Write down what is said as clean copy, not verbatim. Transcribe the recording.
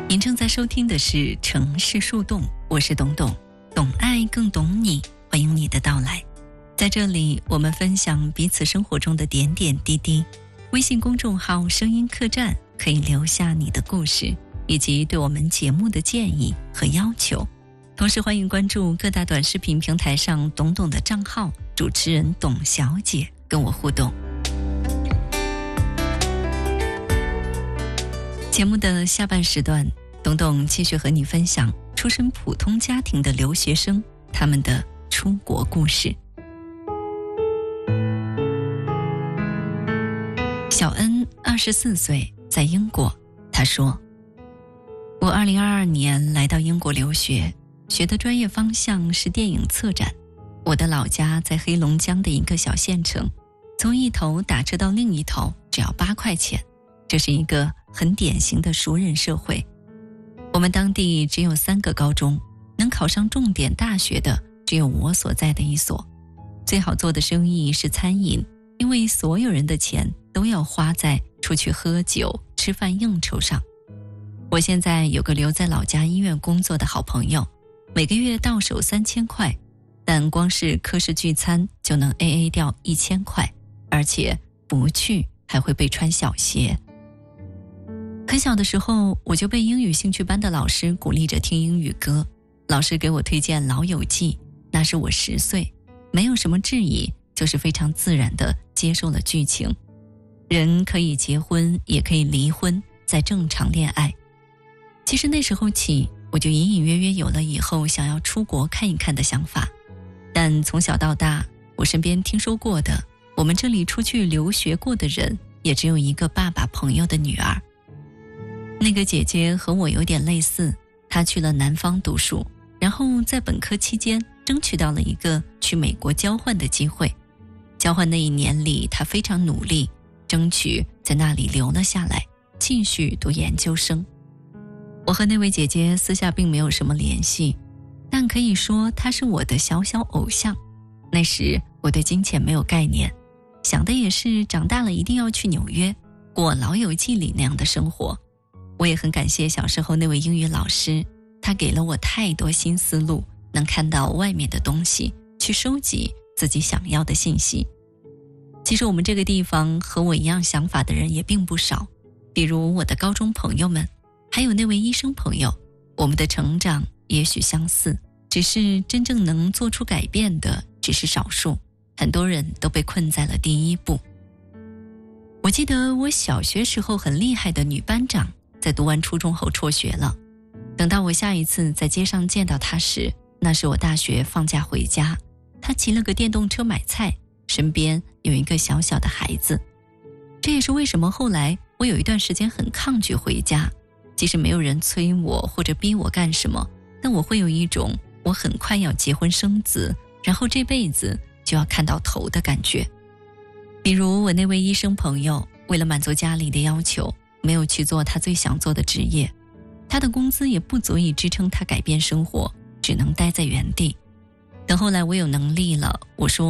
您正在收听的是城市树洞，我是董董，懂爱更懂你，欢迎你的到来。在这里，我们分享彼此生活中的点点滴滴。微信公众号声音客栈可以留下你的故事，以及对我们节目的建议和要求。同时欢迎关注各大短视频平台上董董的账号，主持人董小姐跟我互动。节目的下半时段，董董继续和你分享出身普通家庭的留学生他们的出国故事。小恩24岁，在英国。他说，我2022年来到英国留学，学的专业方向是电影策展。我的老家在黑龙江的一个小县城，从一头打车到另一头只要8块钱，这是一个很典型的熟人社会。我们当地只有3个高中，能考上重点大学的只有我所在的一所。最好做的生意是餐饮，因为所有人的钱都要花在出去喝酒、吃饭应酬上。我现在有个留在老家医院工作的好朋友，每个月到手3000块，但光是科室聚餐就能 AA 掉1000块，而且不去还会被穿小鞋。很小的时候，我就被英语兴趣班的老师鼓励着听英语歌。老师给我推荐《老友记》，那是我10岁，没有什么质疑，就是非常自然地接受了剧情。人可以结婚，也可以离婚，再正常恋爱。其实那时候起，我就隐隐约约有了以后想要出国看一看的想法。但从小到大，我身边听说过的，我们这里出去留学过的人，也只有一个爸爸朋友的女儿。那个姐姐和我有点类似，她去了南方读书，然后在本科期间争取到了一个去美国交换的机会。交换那1年里，她非常努力，争取在那里留了下来，继续读研究生。我和那位姐姐私下并没有什么联系，但可以说她是我的小小偶像。那时我对金钱没有概念，想的也是长大了一定要去纽约，过《老友记》里那样的生活。我也很感谢小时候那位英语老师，他给了我太多新思路，能看到外面的东西，去收集自己想要的信息。其实我们这个地方和我一样想法的人也并不少，比如我的高中朋友们，还有那位医生朋友，我们的成长也许相似，只是真正能做出改变的只是少数，很多人都被困在了第一步。我记得我小学时候很厉害的女班长，在读完初中后辍学了。等到我下一次在街上见到她时，那是我大学放假回家，她骑了个电动车买菜，身边有一个小小的孩子。这也是为什么后来我有一段时间很抗拒回家，即使没有人催我或者逼我干什么，但我会有一种我很快要结婚生子，然后这辈子就要看到头的感觉。比如我那位医生朋友，为了满足家里的要求，没有去做他最想做的职业，他的工资也不足以支撑他改变生活，只能待在原地。等后来我有能力了，我说